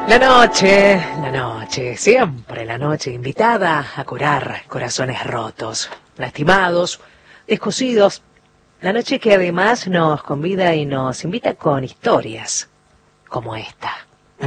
La noche, siempre la noche invitada a curar corazones rotos, lastimados, descosidos. La noche que además nos convida y nos invita con historias como esta.